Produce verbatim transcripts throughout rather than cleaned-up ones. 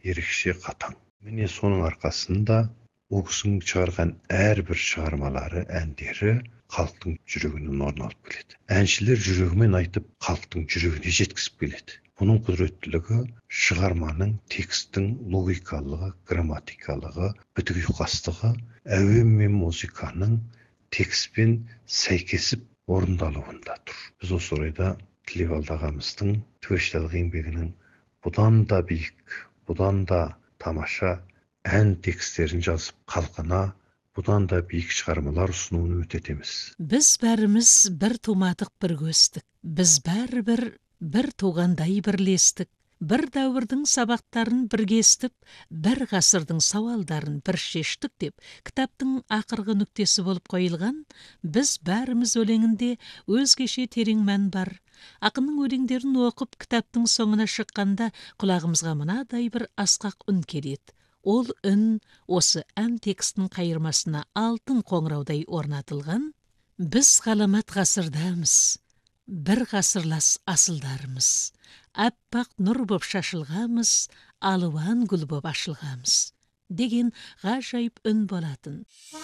ерекше қатаң. Міне соның арқасында ол кісінің шығарған әрбір шығармалары, әндері халықтың жүрегінен орын алып келеді. Әншілер жүрегімен айтып, халықтың жүрегіне жеткізіп келеді. Бұның құдіреттілігі шығарманың, текстің логикалығы, грамматикалығы, бітік ұйқастығы, әуен мен музыканың текстпен сәйкесіп орындалуында тұр. Біз осы орайда Тілеубалды ағамыздың төрешілік еңбегінің бұдан да биік, бұдан да тамаша ән текстерін жазып халқына бұдан да биік шығармалар ұсынуын өте етеміз. Біз бәріміз бір тумадық, бір өстік. Біз бәрібір бір туғандай бірлестік. Бір дәуірдің сабақтарын бірге естіп, бір ғасырдың сауалдарын бір шештік деп, кітаптың ақырғы нүктесі болып қойылған «Біз бәріміз» өлеңінде өзгеше терең мән бар. Ақынның өлеңдерін оқып, кітаптың соңына шыққанда құлағымызға мынадай бір асқақ үн келеді. Ол үн осы ән текстінің қайырмасына алтын қоңыраудай орнатылған. Біз ғаламат ғасырдамыз, бір ғасырлас асылдарымыз. Аппақ нұр боп шашылғамыз, алуан гүл боп ашылғамыз деген ғажайып үн болатын.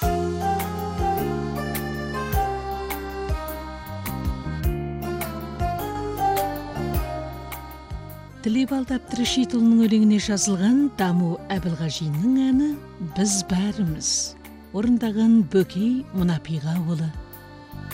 Тілеубалды Әбдірашитұлының өлеңіне жазылған Даму Әбілғажиннің әні «Біз бәріміз». Орындаған Бөкей Мұнапиғаұлы.